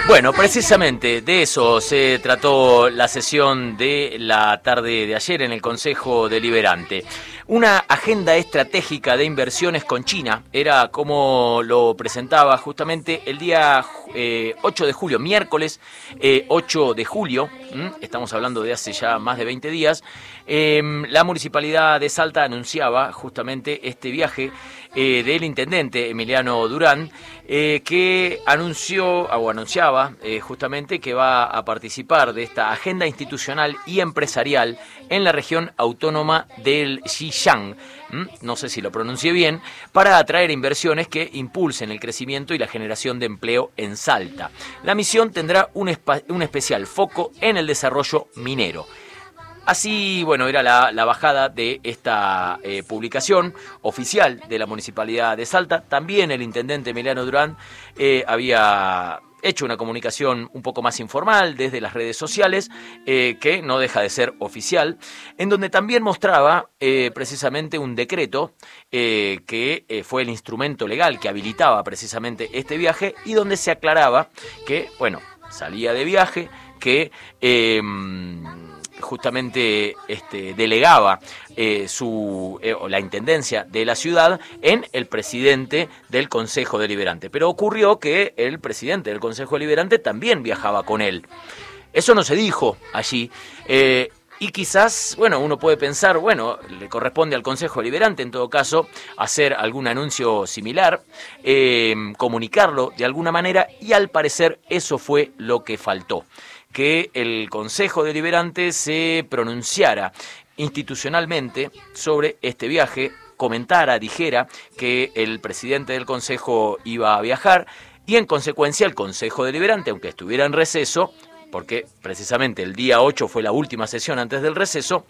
Bueno, precisamente de eso se trató la sesión de la tarde de ayer en el Consejo Deliberante. Una agenda estratégica de inversiones con China, era como lo presentaba justamente el día 8 de julio, miércoles 8 de julio, estamos hablando de hace ya más de 20 días, la Municipalidad de Salta anunciaba justamente este viaje del intendente Emiliano Durán, que anunciaba justamente que va a participar de esta agenda institucional y empresarial en la región autónoma del Xinjiang, no sé si lo pronuncié bien, para atraer inversiones que impulsen el crecimiento y la generación de empleo en Salta. La misión tendrá un especial foco en el desarrollo minero. Así, bueno, era la bajada de esta publicación oficial de la Municipalidad de Salta. También el intendente Emiliano Durán había hecho una comunicación un poco más informal desde las redes sociales, que no deja de ser oficial, en donde también mostraba precisamente un decreto que fue el instrumento legal que habilitaba precisamente este viaje y donde se aclaraba que, bueno, salía de viaje, que justamente delegaba la intendencia de la ciudad en el presidente del Consejo Deliberante. Pero ocurrió que el presidente del Consejo Deliberante también viajaba con él. Eso no se dijo allí. Y quizás, bueno, uno puede pensar, bueno, le corresponde al Consejo Deliberante, en todo caso, hacer algún anuncio similar, comunicarlo de alguna manera, y al parecer eso fue lo que faltó. Que el Consejo Deliberante se pronunciara institucionalmente sobre este viaje, dijera que el presidente del Consejo iba a viajar y en consecuencia el Consejo Deliberante, aunque estuviera en receso, porque precisamente el día 8 fue la última sesión antes del receso,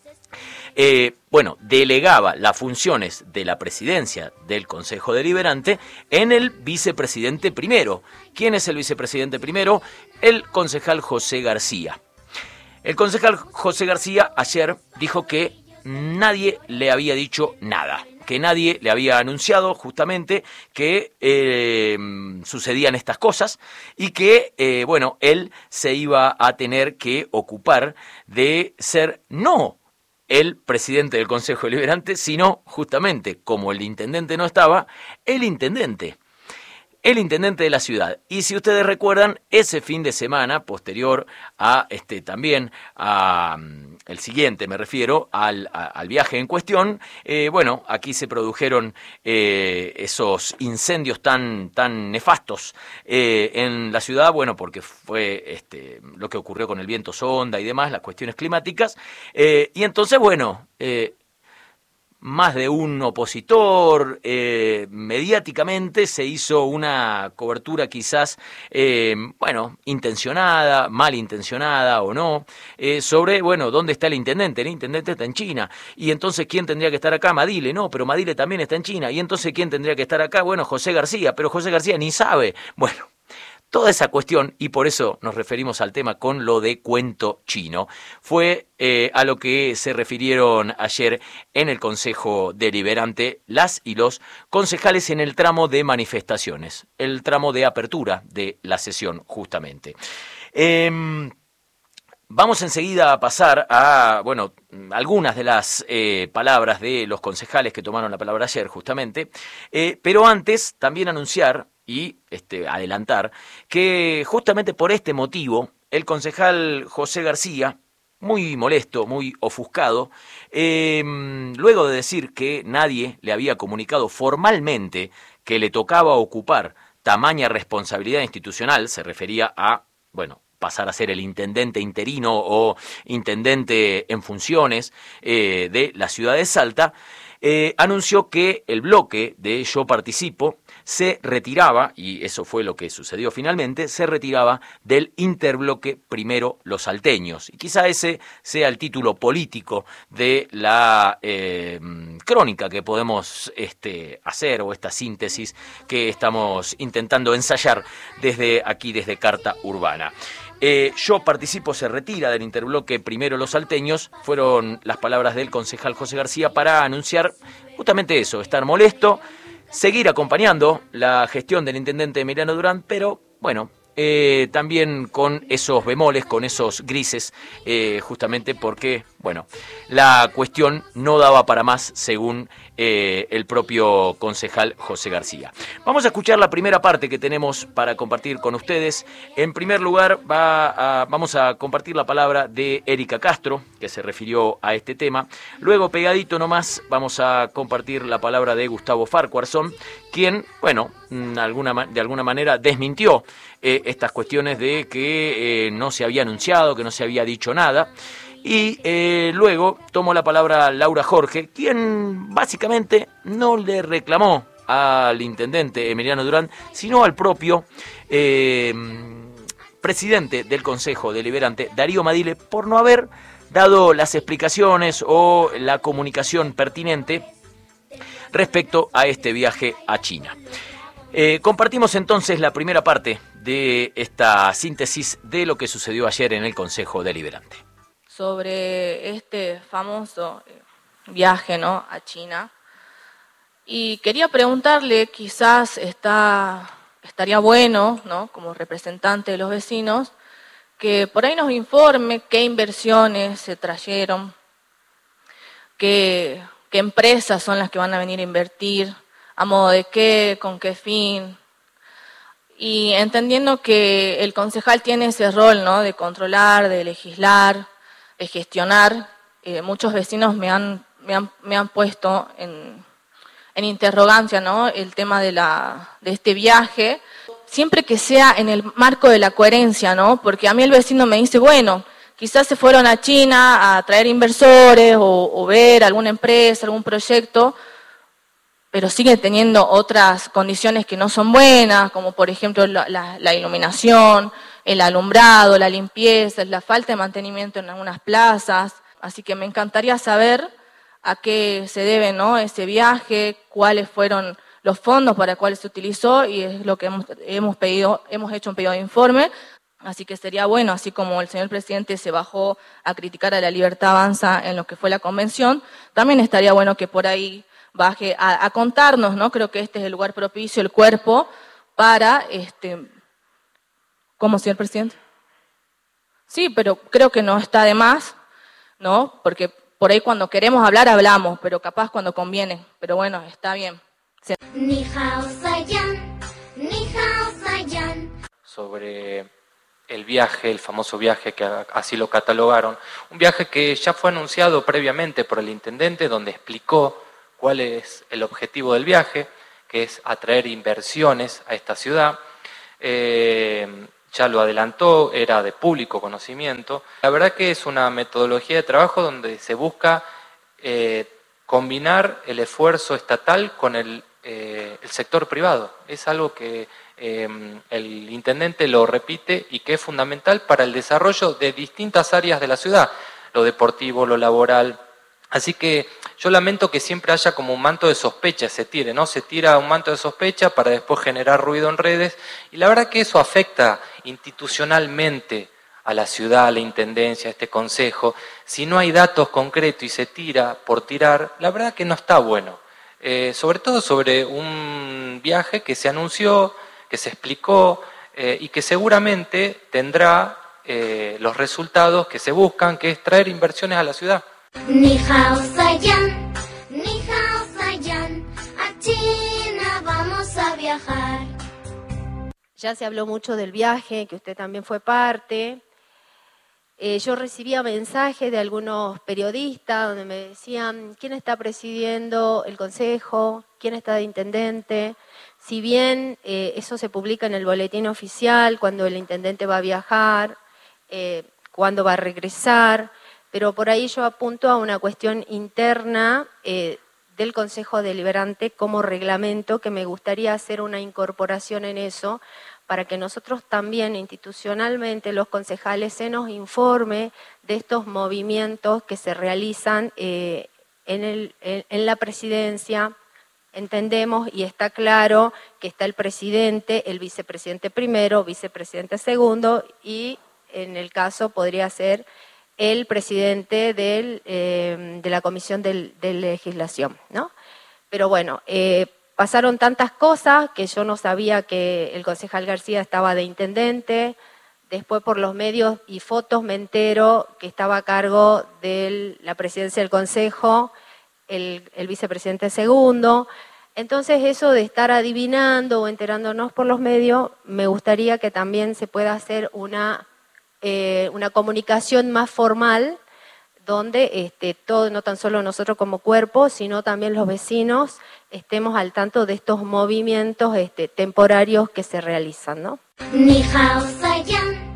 delegaba las funciones de la presidencia del Consejo Deliberante en el vicepresidente primero. ¿Quién es el vicepresidente primero? El concejal José García. El concejal José García ayer dijo que nadie le había dicho nada, que nadie le había anunciado justamente que sucedían estas cosas y que, él se iba a tener que ocupar de ser no el presidente del Consejo Deliberante, sino justamente, como el intendente no estaba, el intendente de la ciudad. Y si ustedes recuerdan, ese fin de semana, posterior a también a el siguiente, me refiero al viaje en cuestión, aquí se produjeron esos incendios tan nefastos en la ciudad, porque fue lo que ocurrió con el viento sonda y demás, las cuestiones climáticas, y entonces, más de un opositor, mediáticamente se hizo una cobertura quizás, intencionada, malintencionada o no, sobre, ¿dónde está el intendente? El intendente está en China. Y entonces, ¿quién tendría que estar acá? Madile, no, pero Madile también está en China. Y entonces, ¿quién tendría que estar acá? José García, pero José García ni sabe. Toda esa cuestión, y por eso nos referimos al tema con lo de cuento chino, fue a lo que se refirieron ayer en el Consejo Deliberante las y los concejales en el tramo de manifestaciones, el tramo de apertura de la sesión justamente. Vamos enseguida a pasar a, algunas de las palabras de los concejales que tomaron la palabra ayer justamente, pero antes también anunciar y adelantar que justamente por este motivo el concejal José García, muy molesto, muy ofuscado, luego de decir que nadie le había comunicado formalmente que le tocaba ocupar tamaña responsabilidad institucional, se refería a, pasar a ser el intendente interino o intendente en funciones de la ciudad de Salta, anunció que el bloque de Yo Participo se retiraba, y eso fue lo que sucedió finalmente, se retiraba del interbloque Primero los Salteños. Y quizá ese sea el título político de la crónica que podemos hacer, o esta síntesis que estamos intentando ensayar desde aquí, desde Carta Urbana. Yo Participo se retira del interbloque Primero los Salteños, fueron las palabras del concejal José García para anunciar justamente eso, estar molesto, seguir acompañando la gestión del intendente Emiliano Durán, pero también con esos bemoles, con esos grises, justamente porque, bueno, la cuestión no daba para más, según el propio concejal José García. Vamos a escuchar la primera parte que tenemos para compartir con ustedes. En primer lugar, vamos a compartir la palabra de Erika Castro, que se refirió a este tema. Luego, pegadito nomás, vamos a compartir la palabra de Gustavo Farquharson, quien, bueno, de alguna manera desmintió estas cuestiones de que no se había anunciado, que no se había dicho nada. Y luego tomó la palabra Laura Jorge, quien básicamente no le reclamó al intendente Emiliano Durán, sino al propio presidente del Consejo Deliberante, Darío Madile, por no haber dado las explicaciones o la comunicación pertinente respecto a este viaje a China. Compartimos entonces la primera parte de esta síntesis de lo que sucedió ayer en el Consejo Deliberante. Sobre este famoso viaje, ¿no?, a China. Y quería preguntarle, quizás estaría bueno, ¿no?, como representante de los vecinos, que por ahí nos informe qué inversiones se trajeron, qué empresas son las que van a venir a invertir, a modo de qué, con qué fin. Y entendiendo que el concejal tiene ese rol, ¿no?, de controlar, de legislar, de gestionar. Muchos vecinos me han puesto en interrogancia, ¿no?, el tema de este viaje, siempre que sea en el marco de la coherencia, ¿no? Porque a mí el vecino me dice, bueno, quizás se fueron a China a traer inversores o ver alguna empresa, algún proyecto, pero siguen teniendo otras condiciones que no son buenas, como por ejemplo la iluminación, el alumbrado, la limpieza, la falta de mantenimiento en algunas plazas. Así que me encantaría saber a qué se debe, ¿no?, ese viaje, cuáles fueron los fondos para cuáles se utilizó, y es lo que hemos hecho un pedido de informe. Así que sería bueno, así como el señor presidente se bajó a criticar a La Libertad Avanza en lo que fue la convención, también estaría bueno que por ahí baje a contarnos, ¿no? Creo que este es el lugar propicio, el cuerpo, para, ¿cómo, señor presidente? Sí, pero creo que no está de más, ¿no? Porque por ahí cuando queremos hablar, hablamos, pero capaz cuando conviene. Pero bueno, está bien. Sí. Ni hao sayan, ni hao sayan. Sobre el viaje, el famoso viaje que así lo catalogaron, un viaje que ya fue anunciado previamente por el intendente, donde explicó cuál es el objetivo del viaje, que es atraer inversiones a esta ciudad. Ya lo adelantó, era de público conocimiento. La verdad que es una metodología de trabajo donde se busca combinar el esfuerzo estatal con el sector privado. Es algo que el intendente lo repite y que es fundamental para el desarrollo de distintas áreas de la ciudad, lo deportivo, lo laboral. Así que yo lamento que siempre haya como un manto de sospecha, se tire, ¿no? Se tira un manto de sospecha para después generar ruido en redes, y la verdad que eso afecta institucionalmente a la ciudad, a la intendencia, a este consejo. Si no hay datos concretos y se tira por tirar, la verdad que no está bueno. Sobre todo sobre un viaje que se anunció, que se explicó y que seguramente tendrá los resultados que se buscan, que es traer inversiones a la ciudad. Ni hao sayan, a China vamos a viajar. Ya se habló mucho del viaje, que usted también fue parte. Yo recibía mensajes de algunos periodistas donde me decían quién está presidiendo el consejo, quién está de intendente. Si bien eso se publica en el boletín oficial, cuando el intendente va a viajar, cuándo va a regresar, pero por ahí yo apunto a una cuestión interna del Consejo Deliberante como reglamento, que me gustaría hacer una incorporación en eso, para que nosotros también institucionalmente, los concejales, se nos informe de estos movimientos que se realizan en la presidencia. Entendemos y está claro que está el presidente, el vicepresidente primero, vicepresidente segundo, y en el caso podría ser el presidente de la Comisión de Legislación, ¿no? Pero bueno, pasaron tantas cosas que yo no sabía que el concejal García estaba de intendente. Después por los medios y fotos me entero que estaba a cargo de la presidencia del consejo el vicepresidente segundo. Entonces eso de estar adivinando o enterándonos por los medios, me gustaría que también se pueda hacer una comunicación más formal, donde todo, no tan solo nosotros como cuerpo, sino también los vecinos, estemos al tanto de estos movimientos temporarios que se realizan, ¿no? Ni hao sayan,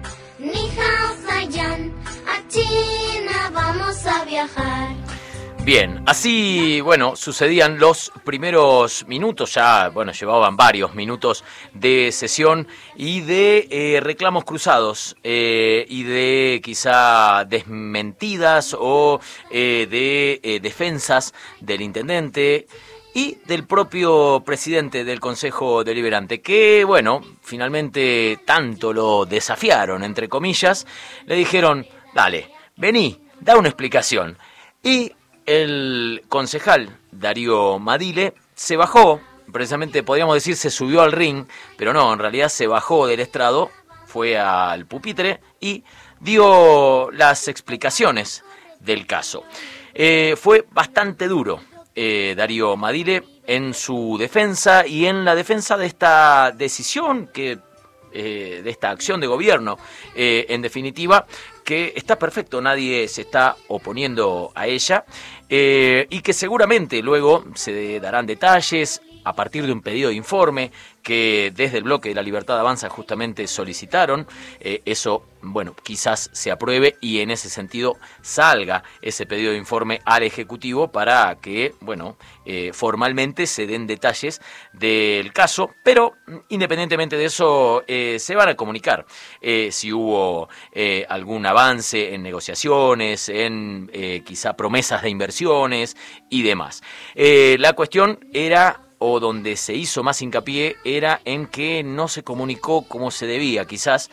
a China vamos a viajar. Bien, así, bueno, sucedían los primeros minutos, ya, bueno, llevaban varios minutos de sesión y de reclamos cruzados y de quizá desmentidas o de defensas del intendente y del propio presidente del Consejo Deliberante, que, bueno, finalmente tanto lo desafiaron, entre comillas, le dijeron, dale, vení, da una explicación. Y el concejal Darío Madile se bajó, precisamente podríamos decir se subió al ring, pero no, en realidad se bajó del estrado, fue al pupitre y dio las explicaciones del caso. Fue bastante duro Darío Madile en su defensa y en la defensa de esta decisión de esta acción de gobierno, en definitiva, que está perfecto, nadie se está oponiendo a ella, y que seguramente luego se darán detalles a partir de un pedido de informe que desde el bloque de La Libertad Avanza justamente solicitaron. Eso, bueno, quizás se apruebe y en ese sentido salga ese pedido de informe al Ejecutivo para que, bueno, formalmente se den detalles del caso, pero independientemente de eso se van a comunicar si hubo algún avance en negociaciones, en quizá promesas de inversiones y demás. La cuestión era, o donde se hizo más hincapié, era en que no se comunicó como se debía, quizás,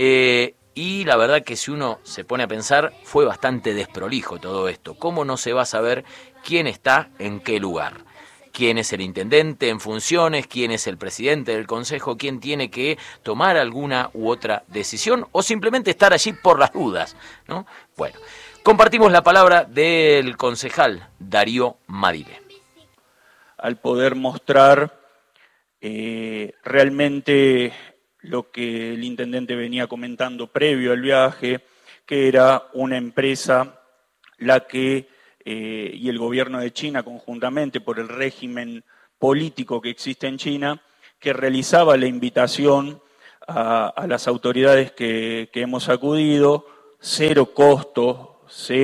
y la verdad que si uno se pone a pensar, fue bastante desprolijo todo esto. ¿Cómo no se va a saber quién está en qué lugar? ¿Quién es el intendente en funciones? ¿Quién es el presidente del consejo? ¿Quién tiene que tomar alguna u otra decisión? O simplemente estar allí por las dudas, ¿no? Bueno, compartimos la palabra del concejal Darío Madile. Al poder mostrar realmente lo que el intendente venía comentando previo al viaje, que era una empresa la que, y el gobierno de China conjuntamente por el régimen político que existe en China, que realizaba la invitación a las autoridades que hemos acudido, cero costo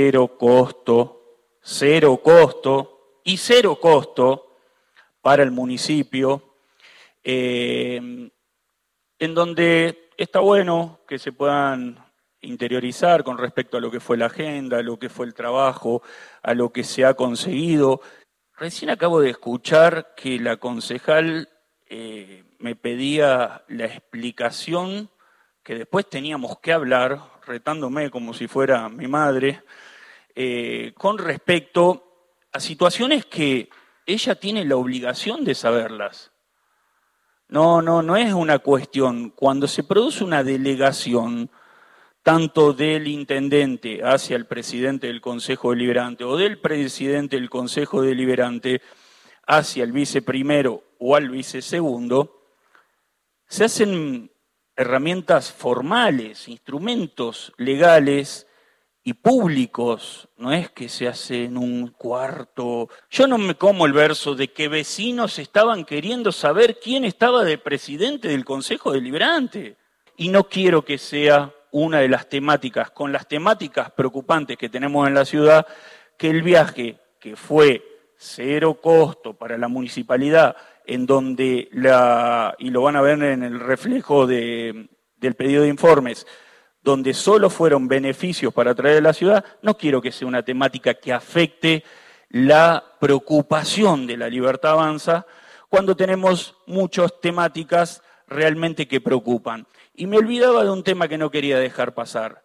y cero costo para el municipio, en donde está bueno que se puedan interiorizar con respecto a lo que fue la agenda, a lo que fue el trabajo, a lo que se ha conseguido. Recién acabo de escuchar que la concejal me pedía la explicación que después teníamos que hablar, retándome como si fuera mi madre, con respecto a situaciones que ella tiene la obligación de saberlas. No es una cuestión. Cuando se produce una delegación, tanto del intendente hacia el presidente del Consejo Deliberante o del presidente del Consejo Deliberante hacia el viceprimero o al vicesegundo, se hacen herramientas formales, instrumentos legales y públicos, no es que se hace en un cuarto. Yo no me como el verso de que vecinos estaban queriendo saber quién estaba de presidente del Consejo Deliberante. Y no quiero que sea una de las temáticas, con las temáticas preocupantes que tenemos en la ciudad, que el viaje, que fue cero costo para la municipalidad, en donde y lo van a ver en el reflejo del pedido de informes, donde solo fueron beneficios para traer a la ciudad, no quiero que sea una temática que afecte la preocupación de La Libertad Avanza, cuando tenemos muchas temáticas realmente que preocupan. Y me olvidaba de un tema que no quería dejar pasar.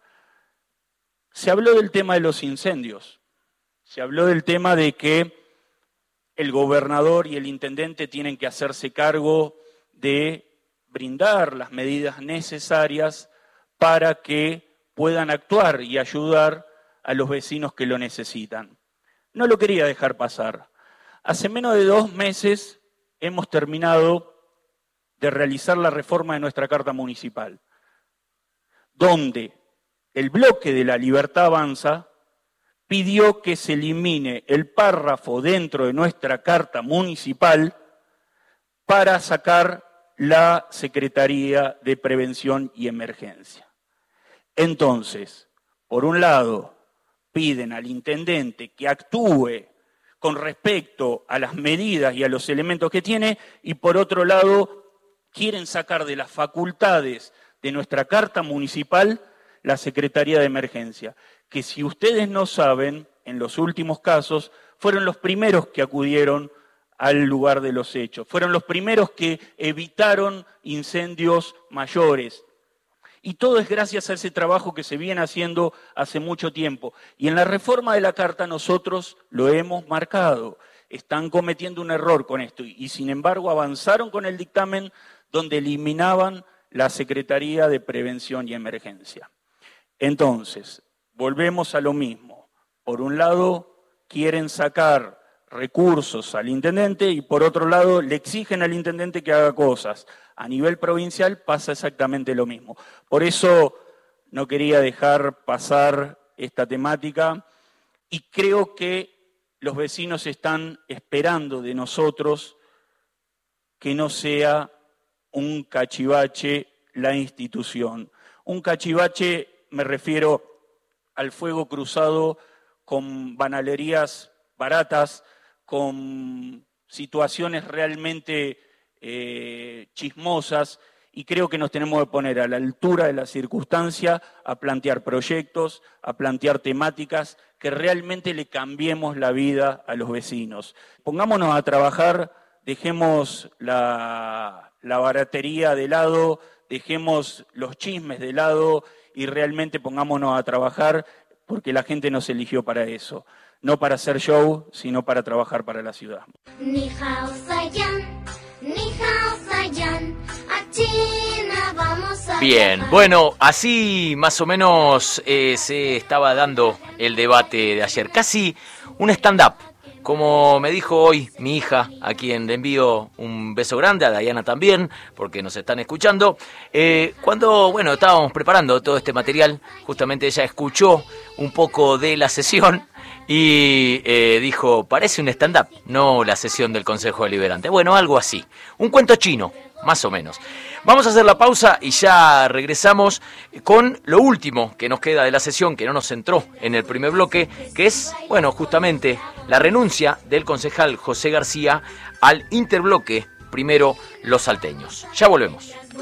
Se habló del tema de los incendios, se habló del tema de que el gobernador y el intendente tienen que hacerse cargo de brindar las medidas necesarias para que puedan actuar y ayudar a los vecinos que lo necesitan. No lo quería dejar pasar. Hace menos de 2 meses hemos terminado de realizar la reforma de nuestra Carta Municipal, donde el bloque de La Libertad Avanza pidió que se elimine el párrafo dentro de nuestra Carta Municipal para sacar la Secretaría de Prevención y Emergencia. Entonces, por un lado, piden al intendente que actúe con respecto a las medidas y a los elementos que tiene, y por otro lado, quieren sacar de las facultades de nuestra Carta Municipal la Secretaría de Emergencia, que si ustedes no saben, en los últimos casos, fueron los primeros que acudieron al lugar de los hechos, fueron los primeros que evitaron incendios mayores. Y todo es gracias a ese trabajo que se viene haciendo hace mucho tiempo. Y en la reforma de la Carta nosotros lo hemos marcado. Están cometiendo un error con esto y sin embargo avanzaron con el dictamen donde eliminaban la Secretaría de Prevención y Emergencia. Entonces, volvemos a lo mismo. Por un lado, quieren sacar recursos al intendente y por otro lado, le exigen al intendente que haga cosas. A nivel provincial pasa exactamente lo mismo. Por eso no quería dejar pasar esta temática y creo que los vecinos están esperando de nosotros que no sea un cachivache la institución. Un cachivache me refiero al fuego cruzado con banalerías baratas, con situaciones realmente chismosas, y creo que nos tenemos que poner a la altura de la circunstancia a plantear proyectos, a plantear temáticas que realmente le cambiemos la vida a los vecinos. Pongámonos a trabajar, dejemos la baratería de lado, dejemos los chismes de lado y realmente pongámonos a trabajar porque la gente nos eligió para eso. No para hacer show, sino para trabajar para la ciudad. Ni hao sayan, ni hao sayan, a China vamos a Bien, viajar. bueno, así más o menos se estaba dando el debate de ayer. Casi un stand-up, como me dijo hoy mi hija, a quien le envío un beso grande, a Diana también, porque nos están escuchando. Cuando, bueno, estábamos preparando todo este material, justamente ella escuchó un poco de la sesión y dijo, parece un stand-up, no la sesión del Consejo Deliberante. Bueno, algo así, un cuento chino, más o menos. Vamos a hacer la pausa y ya regresamos con lo último que nos queda de la sesión, que no nos entró en el primer bloque, que es, bueno, justamente la renuncia del concejal José García al interbloque Primero Los Salteños. Ya volvemos.